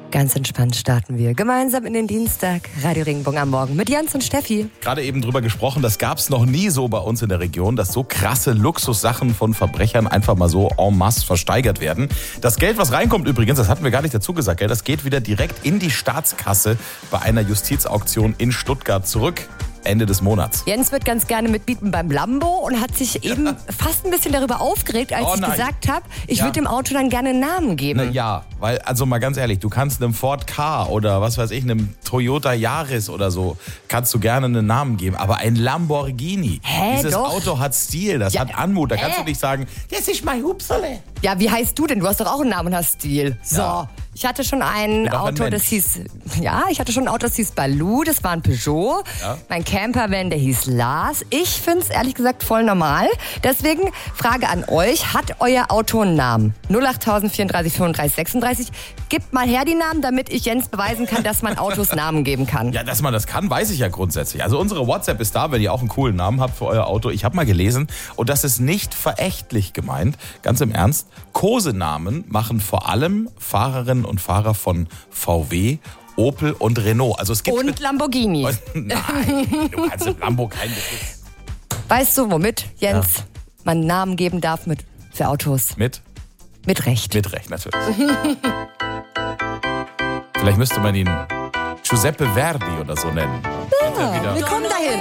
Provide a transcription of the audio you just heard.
Ganz entspannt starten wir gemeinsam in den Dienstag. Radio Regenbogen am Morgen mit Jens und Steffi. Gerade eben drüber gesprochen, das gab es noch nie so bei uns in der Region, dass so krasse Luxussachen von Verbrechern einfach mal so en masse versteigert werden. Das Geld, was reinkommt übrigens, das hatten wir gar nicht dazu gesagt, das geht wieder direkt in die Staatskasse bei einer Justizauktion in Stuttgart zurück. Ende des Monats. Jens wird ganz gerne mitbieten beim Lambo und hat sich eben fast ein bisschen darüber aufgeregt, als ich gesagt habe, ich würde dem Auto dann gerne einen Namen geben. Na ja, weil, also mal ganz ehrlich, du kannst einem Ford Ka oder was weiß ich, einem Toyota Yaris oder so, kannst du gerne einen Namen geben, aber ein Lamborghini, dieses Auto hat Stil, das hat Anmut, da kannst du nicht sagen, das ist mein Hupsale. Ja, wie heißt du denn? Du hast doch auch einen Namen und hast Stil. So. Ja. Ich hatte schon ein Auto, das hieß Baloo, das war ein Peugeot. Ja. Mein Campervan, der hieß Lars. Ich finde es ehrlich gesagt voll normal. Deswegen Frage an euch, hat euer Auto einen Namen? 08000 34 35 36. Gebt mal her die Namen, damit ich Jens beweisen kann, dass man Autos Namen geben kann. Ja, dass man das kann, weiß ich ja grundsätzlich. Also unsere WhatsApp ist da, wenn ihr auch einen coolen Namen habt für euer Auto. Ich habe mal gelesen, und das ist nicht verächtlich gemeint, ganz im Ernst, Kosenamen machen vor allem Fahrerinnen und Fahrer von VW, Opel und Renault. Also es gibt und Lamborghini. Nein, du kannst im Lambo keinen Besitz. Weißt du, womit, Jens, man Namen geben darf für Autos? Mit Recht. Mit Recht, natürlich. Vielleicht müsste man ihn Giuseppe Verdi oder so nennen. Ja, wir kommen dahin.